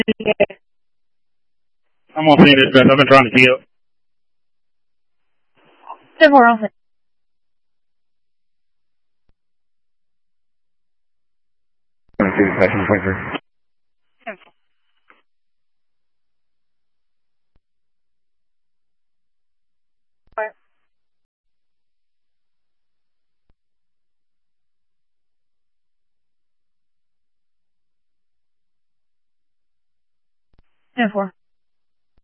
I'm on scene dispatch. I've been trying to kill. 10-4 on scene. Dispatch 1.3. 10-4. Right. 10-4.